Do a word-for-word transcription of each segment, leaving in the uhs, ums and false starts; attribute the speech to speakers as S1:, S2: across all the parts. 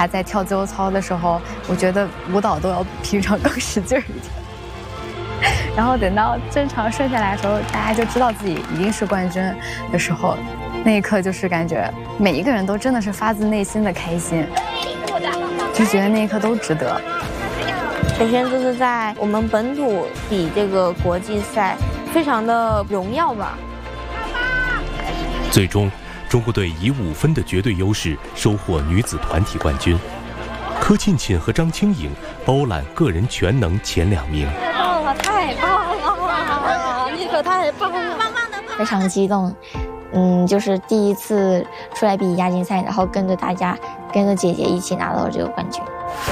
S1: 家在跳自由操的时候，我觉得舞蹈都要比平常更使劲一点。然后等到正常顺下来的时候，大家就知道自己一定是冠军的时候，那一刻就是感觉每一个人都真的是发自内心的开心，就觉得那一刻都值得。
S2: 首先就是在我们本土比这个国际赛，非常的荣耀吧。
S3: 最终，中国队以五分的绝对优势收获女子团体冠军。柯沁芊和张清颖包揽个人全能前两名。
S2: 太棒了，太棒了！你可太棒了，棒棒的！
S4: 非常激动，嗯，就是第一次出来比亚锦赛，然后跟着大家，跟着姐姐一起拿到了这个冠军。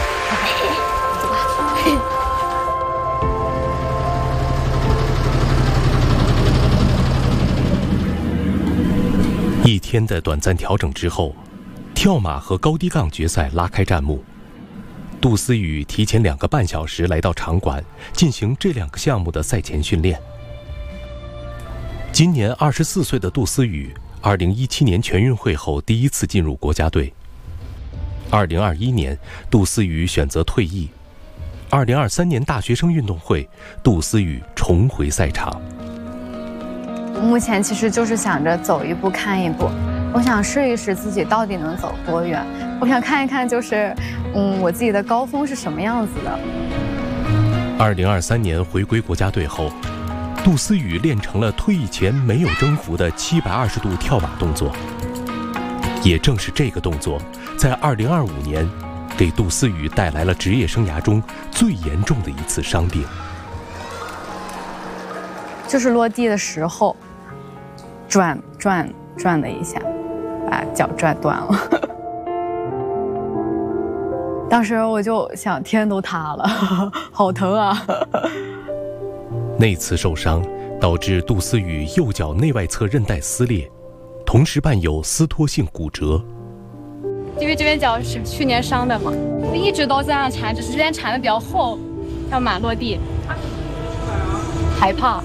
S3: 一天的短暂调整之后，跳马和高低杠决赛拉开战幕。杜思雨提前两个半小时来到场馆，进行这两个项目的赛前训练。今年二十四岁的杜思雨，二零一七年全运会后第一次进入国家队。二零二一年，杜思雨选择退役。二零二三年大学生运动会，杜思雨重回赛场。
S1: 目前其实就是想着走一步看一步，我想试一试自己到底能走多远，我想看一看就是，嗯，我自己的高峰是什么样子的。
S3: 二零二三年回归国家队后，杜思雨练成了退役前没有征服的七百二十度跳马动作。也正是这个动作，在二零二五年，给杜思雨带来了职业生涯中最严重的一次伤病。
S1: 就是落地的时候，转转转了一下，把脚转断了。当时我就想，天都塌了，好疼啊！
S3: 那次受伤导致杜思雨右脚内外侧韧带撕裂，同时伴有撕脱性骨折。
S5: 因为这边脚是去年伤的嘛，我一直都这样缠，只是之前缠的比较厚，要马落地。害怕，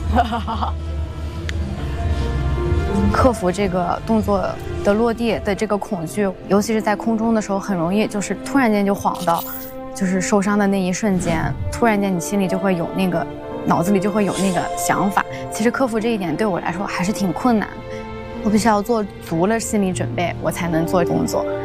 S1: 克服这个动作的落地的这个恐惧，尤其是在空中的时候，很容易就是突然间就晃到，就是受伤的那一瞬间，突然间你心里就会有那个，脑子里就会有那个想法。其实克服这一点对我来说还是挺困难的，我必须要做足了心理准备，我才能做动作。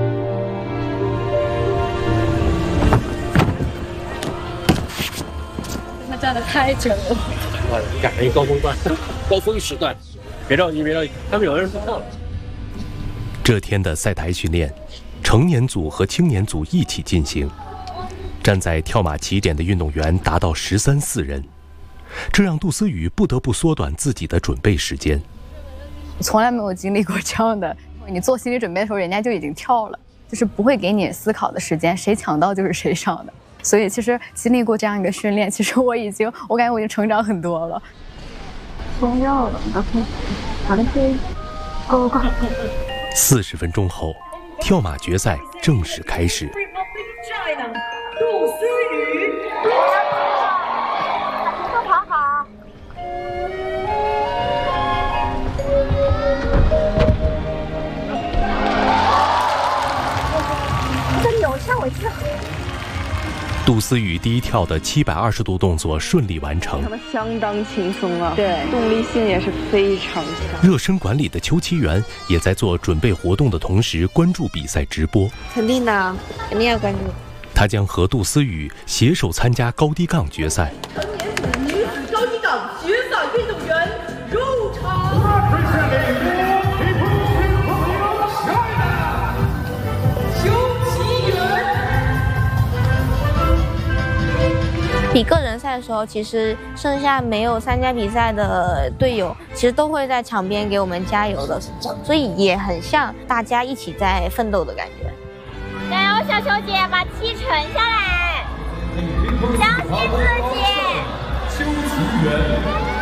S5: 站得太久了，
S6: 赶上一高峰段，高峰时段，别着急，别着急，他们有的人不跳了。
S3: 这天的赛台训练，成年组和青年组一起进行。站在跳马起点的运动员达到十三四人，这让杜思雨不得不缩短自己的准备时间。
S1: 从来没有经历过这样的，你做心理准备的时候，人家就已经跳了，就是不会给你思考的时间，谁抢到就是谁上的。所以其实经历过这样一个训练，其实我已经，我感觉我已经成长很多了。
S4: 松肉了，然后好的可以，哦，
S3: 四十分钟后，跳马决赛正式开始。
S7: 杜思雨，
S2: 跑好。
S4: 这里有吓我一跳。
S3: 杜思雨第一跳的七百二十度动作顺利完成，
S8: 他们相当轻松啊，
S4: 对，
S8: 动力性也是非常强。
S3: 热身馆里的邱其元也在做准备活动的同时关注比赛直播。
S2: 肯定的，肯定要关注。
S3: 他将和杜思雨携手参加高低杠决赛。
S7: 成年组女子高低杠决赛运动员入场。
S2: 比个人赛的时候，其实剩下没有参加比赛的队友，其实都会在场边给我们加油的，所以也很像大家一起在奋斗的感觉。
S9: 加油，小球姐，把气沉下来，相信自己。
S7: 邱其元，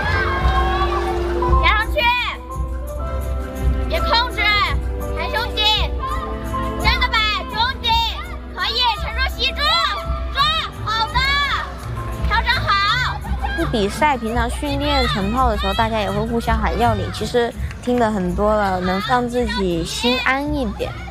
S9: 加上去，别控制，抬胸肌，真的摆，中筋，可以，沉住吸住，抓，好的。调整好。
S2: 不比赛，平常训练晨跑的时候，大家也会互相喊要领，其实听的很多了，能让自己心安一点。